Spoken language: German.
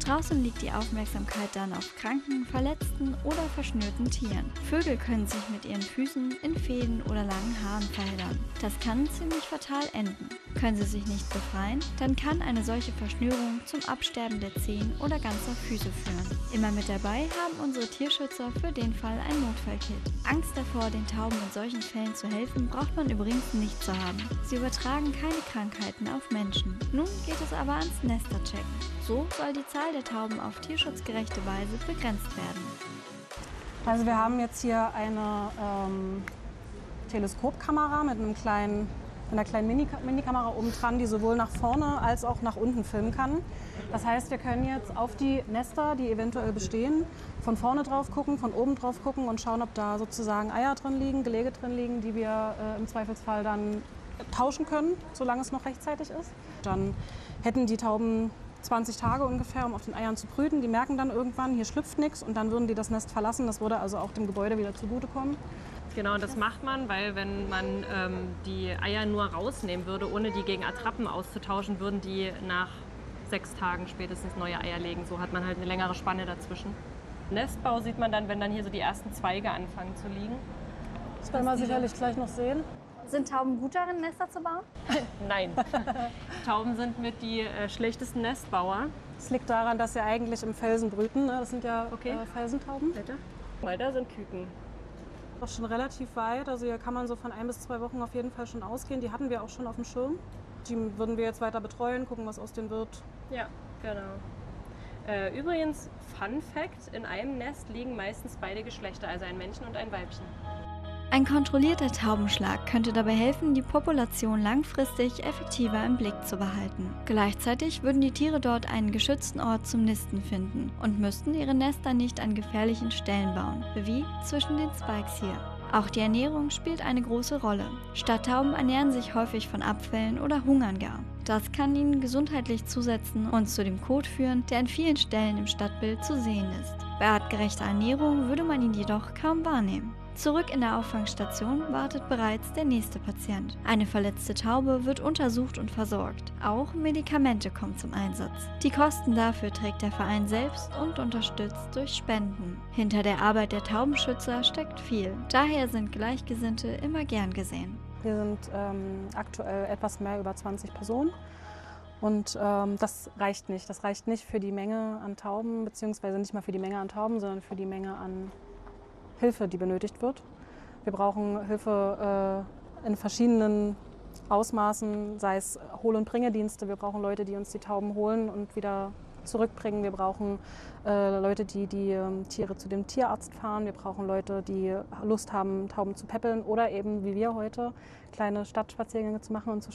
Draußen liegt die Aufmerksamkeit dann auf kranken, verletzten oder verschnürten Tieren. Vögel können sich mit ihren Füßen in Fäden oder langen Haaren verheddern. Das kann ziemlich fatal enden. Können sie sich nicht befreien, dann kann eine solche Verschnürung zum Absterben der Zehen oder ganzer Füße führen. Immer mit dabei haben unsere Tierschützer für den Fall ein Notfallkit. Angst davor, den Tauben in solchen Fällen zu helfen, braucht man übrigens nicht zu haben. Sie übertragen keine Krankheiten auf Menschen. Nun geht es aber ans Nesterchecken. So soll die Zahl der Tauben auf tierschutzgerechte Weise begrenzt werden. Also wir haben jetzt hier eine Teleskopkamera mit einer kleinen Minikamera oben dran, die sowohl nach vorne als auch nach unten filmen kann. Das heißt, wir können jetzt auf die Nester, die eventuell bestehen, von vorne drauf gucken, von oben drauf gucken und schauen, ob da sozusagen Eier drin liegen, Gelege drin liegen, die wir im Zweifelsfall dann tauschen können, solange es noch rechtzeitig ist. Dann hätten die Tauben 20 Tage ungefähr, um auf den Eiern zu brüten. Die merken dann irgendwann, hier schlüpft nichts und dann würden die das Nest verlassen. Das würde also auch dem Gebäude wieder zugutekommen. Genau, das macht man, weil wenn man die Eier nur rausnehmen würde, ohne die gegen Attrappen auszutauschen, würden die nach 6 Tagen spätestens neue Eier legen. So hat man halt eine längere Spanne dazwischen. Nestbau sieht man dann, wenn dann hier so die ersten Zweige anfangen zu liegen. Das werden wir sicherlich gleich noch sehen. Sind Tauben gut darin, Nester zu bauen? Nein, Tauben sind mit die schlechtesten Nestbauer. Das liegt daran, dass sie eigentlich im Felsen brüten. Das sind ja Felsentauben. Weil da sind Küken. Auch schon relativ weit. Also hier kann man so von 1 bis 2 Wochen auf jeden Fall schon ausgehen. Die hatten wir auch schon auf dem Schirm. Die würden wir jetzt weiter betreuen, gucken, was aus denen wird. Ja, genau. Übrigens, Fun Fact, in einem Nest liegen meistens beide Geschlechter, also ein Männchen und ein Weibchen. Ein kontrollierter Taubenschlag könnte dabei helfen, die Population langfristig effektiver im Blick zu behalten. Gleichzeitig würden die Tiere dort einen geschützten Ort zum Nisten finden und müssten ihre Nester nicht an gefährlichen Stellen bauen, wie zwischen den Spikes hier. Auch die Ernährung spielt eine große Rolle. Stadttauben ernähren sich häufig von Abfällen oder hungern gar. Das kann ihnen gesundheitlich zusetzen und zu dem Kot führen, der an vielen Stellen im Stadtbild zu sehen ist. Bei artgerechter Ernährung würde man ihn jedoch kaum wahrnehmen. Zurück in der Auffangstation wartet bereits der nächste Patient. Eine verletzte Taube wird untersucht und versorgt. Auch Medikamente kommen zum Einsatz. Die Kosten dafür trägt der Verein selbst und unterstützt durch Spenden. Hinter der Arbeit der Taubenschützer steckt viel. Daher sind Gleichgesinnte immer gern gesehen. Wir sind aktuell etwas mehr über 20 Personen. Und das reicht nicht. Das reicht nicht für die Menge an Tauben, beziehungsweise nicht mal für die Menge an Tauben, sondern für die Menge an Hilfe, die benötigt wird. Wir brauchen Hilfe in verschiedenen Ausmaßen, sei es Hol- und Bringedienste. Wir brauchen Leute, die uns die Tauben holen und wieder zurückbringen. Wir brauchen Leute, die die Tiere zu dem Tierarzt fahren. Wir brauchen Leute, die Lust haben, Tauben zu päppeln oder eben, wie wir heute, kleine Stadtspaziergänge zu machen und zu